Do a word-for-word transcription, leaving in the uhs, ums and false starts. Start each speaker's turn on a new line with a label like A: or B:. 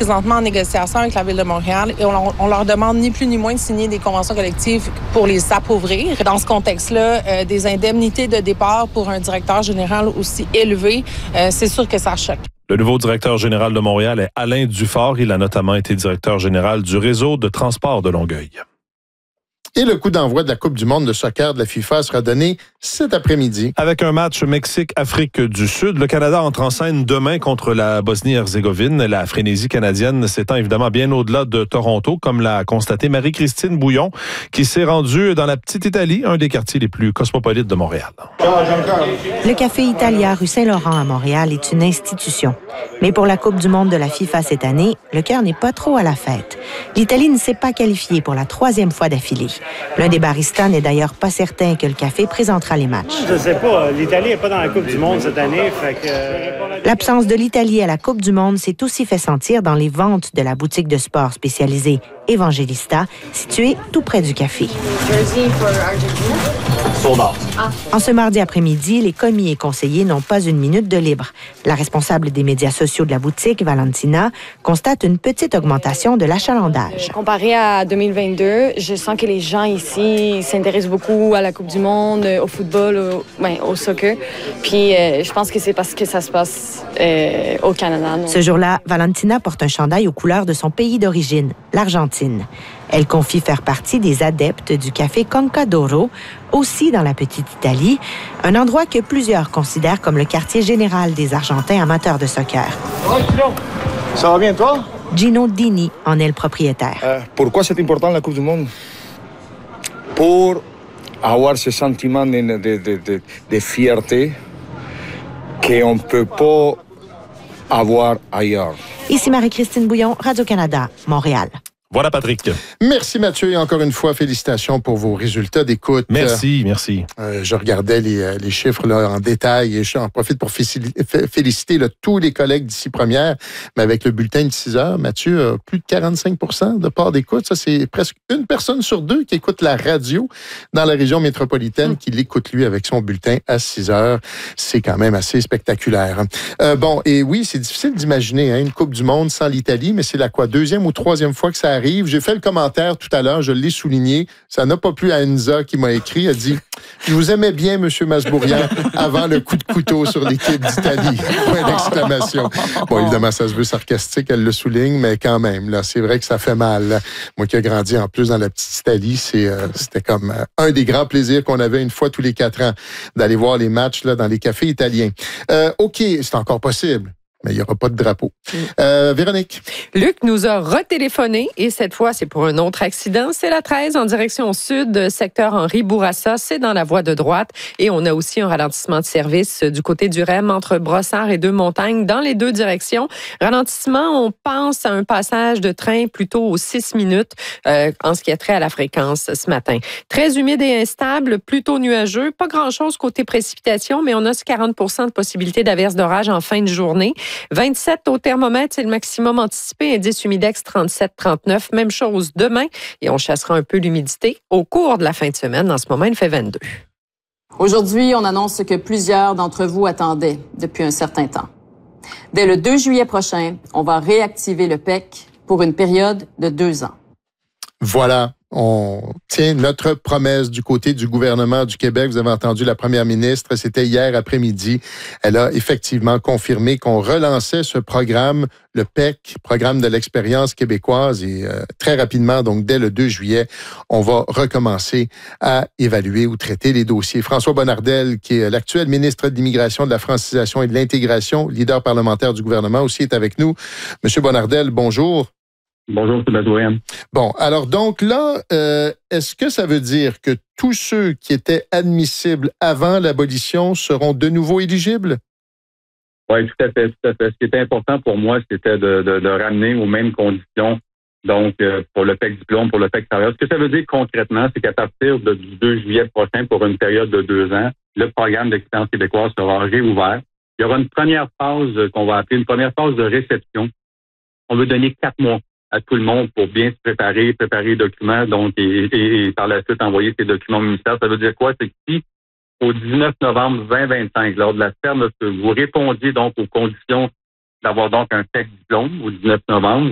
A: présentement en négociation avec la Ville de Montréal et on, on leur demande ni plus ni moins de signer des conventions collectives pour les appauvrir. Dans ce contexte-là, euh, des indemnités de départ pour un directeur général aussi élevé, euh, c'est sûr que ça choque.
B: Le nouveau directeur général de Montréal est Alain Dufort. Il a notamment été directeur général du réseau de transport de Longueuil.
C: Et le coup d'envoi de la Coupe du monde de soccer de la FIFA sera donné cet après-midi.
B: Avec un match Mexique-Afrique du Sud, le Canada entre en scène demain contre la Bosnie-Herzégovine. La frénésie canadienne s'étend évidemment bien au-delà de Toronto, comme l'a constaté Marie-Christine Bouillon, qui s'est rendue dans la Petite Italie, un des quartiers les plus cosmopolites de Montréal.
D: Le Café Italia, rue Saint-Laurent à Montréal, est une institution. Mais pour la Coupe du monde de la FIFA cette année, le cœur n'est pas trop à la fête. L'Italie ne s'est pas qualifiée pour la troisième fois d'affilée. L'un des baristas n'est d'ailleurs pas certain que le café présentera les matchs.
E: Je ne sais pas. L'Italie n'est pas dans la Coupe du monde cette année. Fait que...
D: L'absence de l'Italie à la Coupe du monde s'est aussi fait sentir dans les ventes de la boutique de sport spécialisée Evangelista, située tout près du café. En ce mardi après-midi, les commis et conseillers n'ont pas une minute de libre. La responsable des médias sociaux de la boutique, Valentina, constate une petite augmentation de l'achalandage.
F: Comparé à deux mille vingt-deux, je sens que les gens ici s'intéressent beaucoup à la Coupe du monde, au football, au, ouais, au soccer. Puis euh, je pense que c'est parce que ça se passe euh, au Canada. Non?
D: Ce jour-là, Valentina porte un chandail aux couleurs de son pays d'origine, l'Argentine. Elle confie faire partie des adeptes du café Conca d'Oro, aussi dans la Petite Italie, un endroit que plusieurs considèrent comme le quartier général des Argentins amateurs de soccer.
G: Ça va bien, toi?
D: Gino Dini en est le propriétaire.
G: Euh, pourquoi c'est important la Coupe du monde? Pour avoir ce sentiment de, de, de, de, de fierté qu'on ne peut pas avoir ailleurs.
D: Ici Marie-Christine Bouillon, Radio-Canada, Montréal.
B: Voilà, Patrick.
C: Merci, Mathieu. Et encore une fois, félicitations pour vos résultats d'écoute.
B: Merci, merci.
C: Euh, je regardais les, les chiffres là, en détail et j'en profite pour féliciter là, tous les collègues d'ici première. Mais avec le bulletin de six heures, Mathieu a plus de quarante-cinq pour cent de part d'écoute. Ça, c'est presque une personne sur deux qui écoute la radio dans la région métropolitaine mmh. qui l'écoute, lui, avec son bulletin à six heures. C'est quand même assez spectaculaire. Euh, bon, et oui, c'est difficile d'imaginer hein, une Coupe du monde sans l'Italie, mais c'est la quoi, deuxième ou troisième fois que ça arrive. J'ai fait le commentaire tout à l'heure, je l'ai souligné. Ça n'a pas plu à Enza qui m'a écrit. Elle dit « Je vous aimais bien, M. Masbourian, avant le coup de couteau sur l'équipe d'Italie. » Point d'exclamation. Bon, évidemment, ça se veut sarcastique, elle le souligne, mais quand même, là, c'est vrai que ça fait mal. Moi qui ai grandi en plus dans la petite Italie, c'est, euh, c'était comme euh, un des grands plaisirs qu'on avait une fois tous les quatre ans, d'aller voir les matchs là, dans les cafés italiens. Euh, OK, c'est encore possible. Mais il n'y aura pas de drapeau. Euh, Véronique.
H: Luc nous a retéléphoné et cette fois, c'est pour un autre accident. C'est la treize en direction sud, secteur Henri Bourassa. C'est dans la voie de droite. Et on a aussi un ralentissement de service du côté du R E M entre Brossard et Deux-Montagnes dans les deux directions. Ralentissement, on pense à un passage de train plutôt aux six minutes euh, en ce qui a trait à la fréquence ce matin. Très humide et instable, plutôt nuageux. Pas grand-chose côté précipitation, mais on a quarante pour cent de possibilité d'averse d'orage en fin de journée. vingt-sept au thermomètre, c'est le maximum anticipé. Indice humidex trente-sept trente-neuf. Même chose demain. Et on chassera un peu l'humidité au cours de la fin de semaine. En ce moment, il fait vingt-deux.
I: Aujourd'hui, on annonce ce que plusieurs d'entre vous attendaient depuis un certain temps. Dès le deux juillet prochain, on va réactiver le P E C pour une période de deux ans.
C: Voilà. On tient notre promesse du côté du gouvernement du Québec. Vous avez entendu la première ministre, c'était hier après-midi. Elle a effectivement confirmé qu'on relançait ce programme, le P E C, programme de l'expérience québécoise. Et euh, très rapidement, donc dès le deux juillet, on va recommencer à évaluer ou traiter les dossiers. François Bonnardel, qui est l'actuel ministre de l'Immigration, de la Francisation et de l'Intégration, leader parlementaire du gouvernement, aussi est avec nous. Monsieur Bonnardel, bonjour.
J: Bonjour, M. Bazourian.
C: Bon, alors donc là, euh, est-ce que ça veut dire que tous ceux qui étaient admissibles avant l'abolition seront de nouveau éligibles?
J: Oui, tout à fait, tout à fait. Ce qui était important pour moi, c'était de, de, de ramener aux mêmes conditions, donc euh, pour le P E C diplôme, pour le P E C carrière. Ce que ça veut dire concrètement, c'est qu'à partir de, du deux juillet prochain, pour une période de deux ans, le programme d'expérience québécoise sera réouvert. Il y aura une première phase qu'on va appeler une première phase de réception. On veut donner quatre mois à tout le monde pour bien se préparer, préparer les documents, donc et, et, et par la suite envoyer ces documents au ministère. Ça veut dire quoi? C'est que si au dix-neuf novembre vingt vingt-cinq, lors de la fermeture, vous répondiez donc aux conditions d'avoir donc un P E C diplôme au dix-neuf novembre,